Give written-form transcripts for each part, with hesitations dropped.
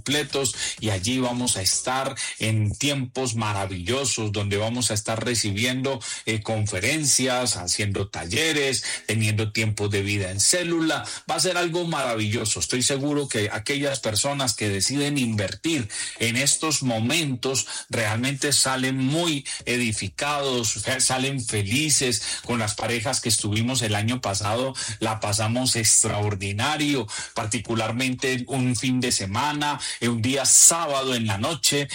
completos, y allí vamos a estar en tiempos maravillosos donde vamos a estar recibiendo conferencias, haciendo talleres, teniendo tiempos de vida en célula. Va a ser algo maravilloso. Estoy seguro que aquellas personas que deciden invertir en estos momentos realmente salen muy edificados, salen felices. Con las parejas que estuvimos el año pasado la pasamos extraordinario, particularmente un fin de semana, un día sábado en la noche,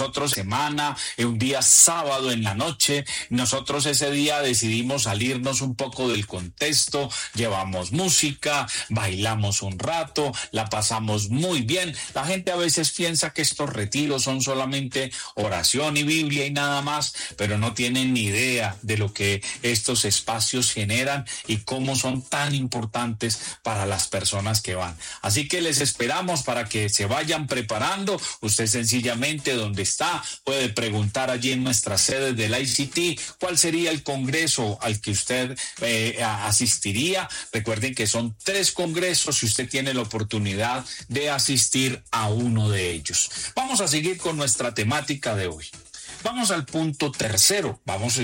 un día sábado en la noche, nosotros ese día decidimos salirnos un poco del contexto, llevamos música, bailamos un rato, la pasamos muy bien. La gente a veces piensa que estos retiros son solamente oración y Biblia y nada más, pero no tienen ni idea de lo que estos espacios generan y cómo son tan importantes para las personas que van. Así que les esperamos para que se vayan preparando. Usted sencillamente donde está puede preguntar allí en nuestra sede del ICT cuál sería el congreso al que usted asistiría. Recuerden que son 3 congresos y usted tiene la oportunidad de asistir a uno de ellos. Vamos a seguir con nuestra temática de hoy. Vamos al punto tercero.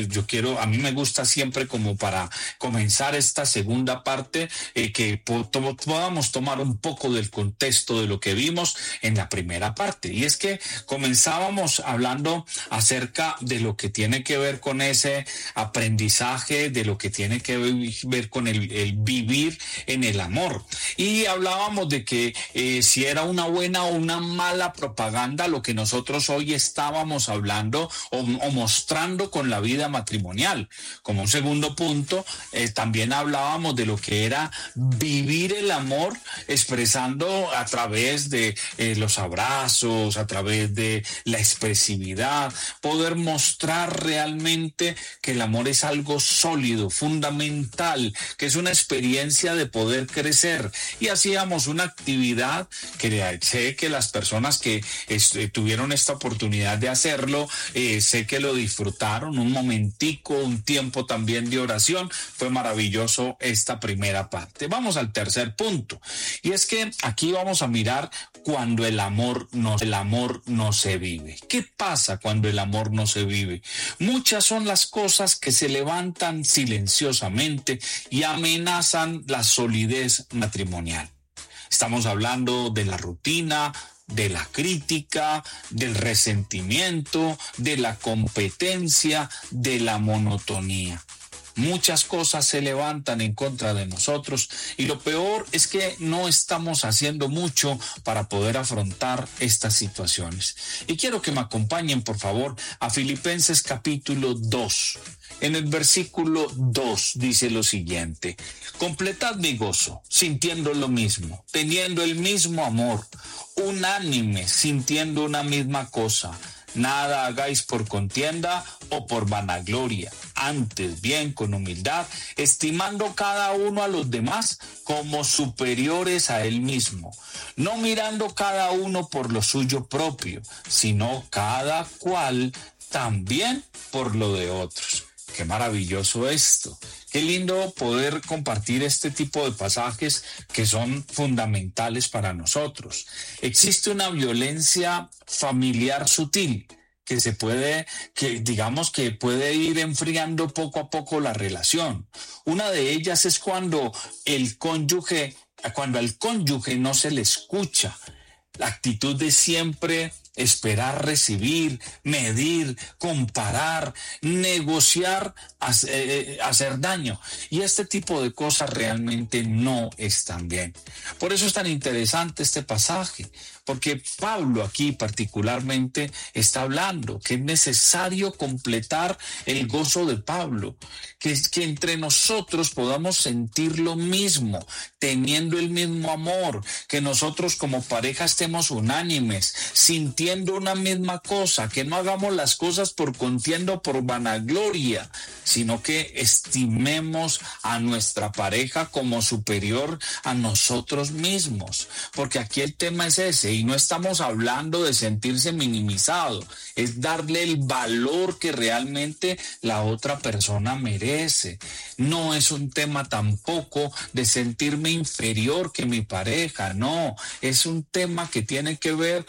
A mí me gusta siempre como para comenzar esta segunda parte, que podamos tomar un poco del contexto de lo que vimos en la primera parte. Y es que comenzábamos hablando acerca de lo que tiene que ver con ese aprendizaje, de lo que tiene que ver con el vivir en el amor. Y hablábamos de que si era una buena o una mala propaganda lo que nosotros hoy estábamos hablando o mostrando con la vida matrimonial. Como un segundo punto, también hablábamos de lo que era vivir el amor, expresando a través de los abrazos, a través de la expresividad, poder mostrar realmente que el amor es algo sólido, fundamental, que es una experiencia de poder crecer. Y hacíamos una actividad que sé que las personas que tuvieron esta oportunidad de hacerlo, sé que lo disfrutaron, un momentico, un tiempo también de oración. Fue maravilloso esta primera parte. Vamos al tercer punto, y es que aquí vamos a mirar cuando el amor no se vive. ¿Qué pasa cuando el amor no se vive? Muchas son las cosas que se levantan silenciosamente y amenazan la solidez matrimonial. Estamos hablando de la rutina, de la crítica, del resentimiento, de la competencia, de la monotonía. Muchas cosas se levantan en contra de nosotros y lo peor es que no estamos haciendo mucho para poder afrontar estas situaciones. Y quiero que me acompañen, por favor, a Filipenses capítulo 2. En el versículo 2 dice lo siguiente: completad mi gozo, sintiendo lo mismo, teniendo el mismo amor, unánimes, sintiendo una misma cosa. Nada hagáis por contienda o por vanagloria, antes bien con humildad, estimando cada uno a los demás como superiores a él mismo, no mirando cada uno por lo suyo propio, sino cada cual también por lo de otros. Qué maravilloso esto. Qué lindo poder compartir este tipo de pasajes que son fundamentales para nosotros. Existe una violencia familiar sutil que puede ir enfriando poco a poco la relación. Una de ellas es cuando al cónyuge no se le escucha. La actitud de siempre esperar recibir, medir, comparar, negociar, hacer daño. Y este tipo de cosas realmente no están bien. Por eso es tan interesante este pasaje, porque Pablo aquí particularmente está hablando que es necesario completar el gozo de Pablo, que entre nosotros podamos sentir lo mismo, teniendo el mismo amor, que nosotros como pareja estemos unánimes, sintiendo una misma cosa, que no hagamos las cosas por contienda o por vanagloria, sino que estimemos a nuestra pareja como superior a nosotros mismos, porque aquí el tema es ese, y no estamos hablando de sentirse minimizado, es darle el valor que realmente la otra persona merece. No es un tema tampoco de sentirme inferior que mi pareja, no, es un tema que tiene que ver